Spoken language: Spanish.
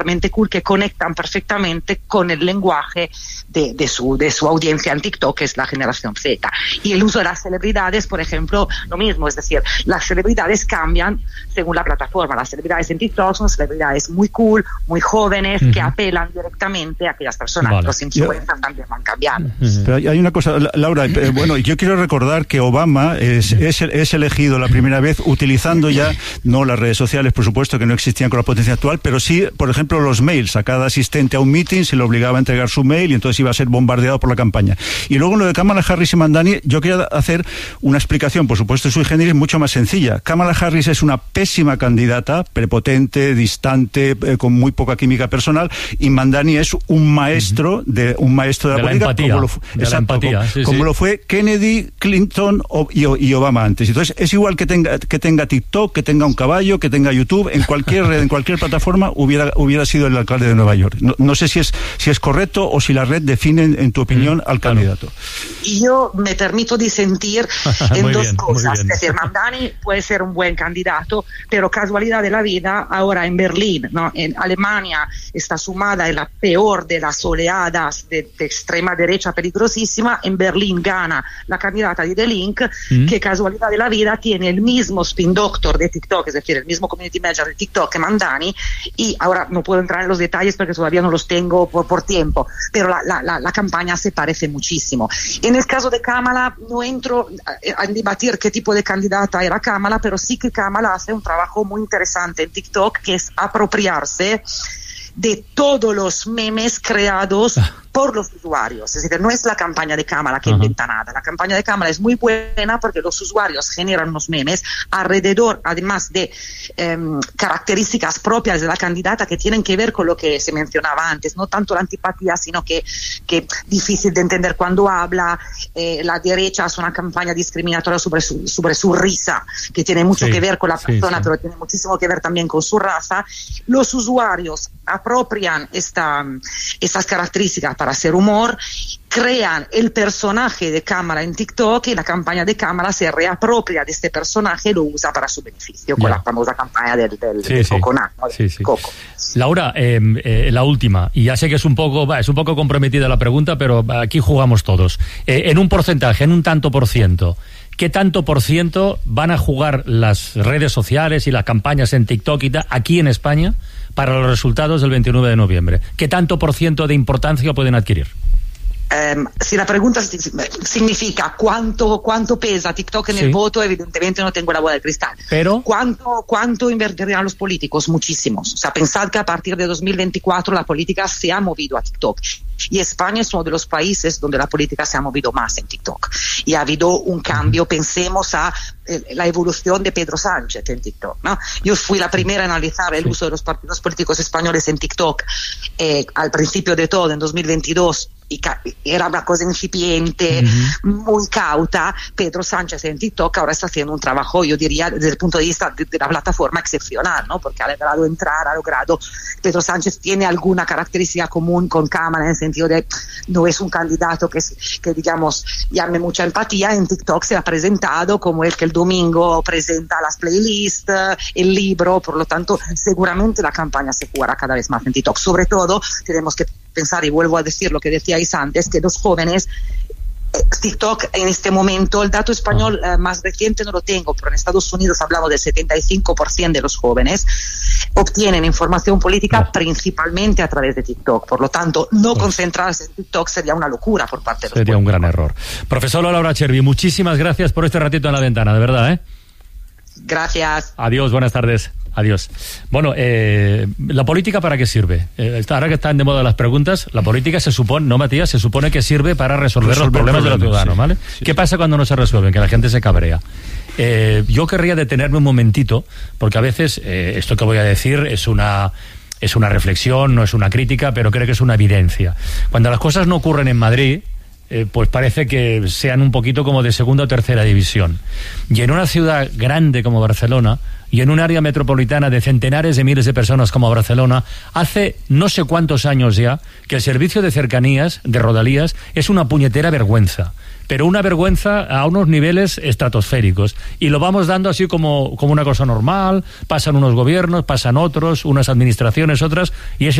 cool que conectan perfectamente con el lenguaje de su audiencia en TikTok, que es la generación Z. Y el uso de las celebridades, por ejemplo, lo mismo, es decir, las celebridades cambian según la plataforma. Las celebridades en TikTok son celebridades muy cool, muy jóvenes, que apelan directamente a aquellas personas. Vale. Los influencers también van cambiando. Pero hay una cosa, Laura, bueno, yo quiero recordar que Obama es elegido la primera vez utilizando ya, no las redes sociales, por supuesto, que no existían con la potencia actual, pero sí, por ejemplo, los mails. A cada asistente a un meeting se le obligaba a entregar su mail y entonces iba a ser bombardeado por la campaña. Y luego en lo de Kamala Harris y Mamdani, yo quería hacer una explicación, por supuesto, sui generis, mucho más sencilla. Kamala Harris es una pésima candidata, prepotente, distante, con muy poca química personal, y Mamdani es un maestro de la política, empatía, como lo fue Kennedy, Clinton y Obama antes. Entonces es igual que tenga TikTok, que tenga un caballo, que tenga YouTube, en cualquier red, en cualquier plataforma hubiera sido el alcalde de Nueva York. No sé si es correcto o si la red define, en tu opinión, al candidato. Y yo me permito disentir en dos cosas. Es decir, Mamdani puede ser un buen candidato, pero casualidad de la vida, ahora en Berlín, ¿no? En Alemania está sumada en la peor de las oleadas de extrema derecha peligrosísima. En Berlín gana la candidata de The Link, que casualidad de la vida tiene el mismo spin doctor de TikTok, es decir, el mismo community manager de TikTok que Mamdani, y ahora no puedo entrar en los detalles porque todavía no los tengo por tiempo, pero la campaña se parece muchísimo. En el caso de Kamala, no entro a debatir qué tipo de candidata era Kamala, pero sí que Kamala hace un trabajo muy interesante en TikTok, que es apropiarse de todos los memes creados por los usuarios. Es decir, no es la campaña de Kamala que inventa nada. La campaña de Kamala es muy buena porque los usuarios generan unos memes alrededor, además de características propias de la candidata que tienen que ver con lo que se mencionaba antes, no tanto la antipatía, sino que difícil de entender cuando habla. La derecha hace una campaña discriminatoria sobre su risa, que tiene mucho que ver con la persona, pero tiene muchísimo que ver también con su raza. Los usuarios apropian estas características para hacer humor, crean el personaje de Kamala en TikTok, y la campaña de Kamala se reapropia de este personaje y lo usa para su beneficio, con la famosa campaña del coconut, ¿no? Coco. Laura, la última, y ya sé que es un poco comprometida la pregunta, pero aquí jugamos todos. En un porcentaje, en un tanto por ciento, ¿qué tanto por ciento van a jugar las redes sociales y las campañas en TikTok y tal, aquí en España, para los resultados del 29 de noviembre? ¿Qué tanto por ciento de importancia pueden adquirir? Si la pregunta significa cuánto pesa TikTok en el voto, evidentemente no tengo la bola de cristal. Pero ¿cuánto invertirán los políticos? Muchísimos. O sea, pensad que a partir de 2024 la política se ha movido a TikTok. Y España es uno de los países donde la política se ha movido más en TikTok. Y ha habido un cambio. Pensemos a la evolución de Pedro Sánchez en TikTok, ¿no? Yo fui la primera a analizar el uso de los partidos políticos españoles en TikTok al principio de todo, en 2022. Y era una cosa incipiente, muy cauta. Pedro Sánchez en TikTok ahora está haciendo un trabajo, yo diría, desde el punto de vista de la plataforma, excepcional, ¿no? Porque ha logrado Pedro Sánchez tiene alguna característica común con Kamala, en el sentido de no es un candidato que digamos llame mucha empatía. En TikTok se ha presentado como el que el domingo presenta las playlists, el libro, por lo tanto seguramente la campaña se jugará cada vez más en TikTok. Sobre todo tenemos que pensar, y vuelvo a decir lo que decíais antes, que los jóvenes, TikTok en este momento, el dato español más reciente no lo tengo, pero en Estados Unidos hablamos del 75% de los jóvenes obtienen información política principalmente a través de TikTok. Por lo tanto, no concentrarse en TikTok sería una locura por parte de los Sería políticos. Un gran error. Profesora Laura Chervi, muchísimas gracias por este ratito en la ventana, de verdad, ¿eh? Gracias. Adiós, buenas tardes. Adiós. Bueno, ¿la política para qué sirve? Ahora que están de moda las preguntas, la política se supone, ¿no, Matías? Se supone que sirve para resolver los problemas de los ciudadanos, ¿vale? ¿Qué pasa cuando no se resuelven? Que la gente se cabrea. Yo querría detenerme un momentito, porque a veces esto que voy a decir es una reflexión, no es una crítica, pero creo que es una evidencia. Cuando las cosas no ocurren en Madrid, pues parece que sean un poquito como de segunda o tercera división. Y en una ciudad grande como Barcelona, y en un área metropolitana de centenares de miles de personas como Barcelona, hace no sé cuántos años ya que el servicio de cercanías, de Rodalías, es una puñetera vergüenza. Pero una vergüenza a unos niveles estratosféricos. Y lo vamos dando así como una cosa normal, pasan unos gobiernos, pasan otros, unas administraciones, otras, y es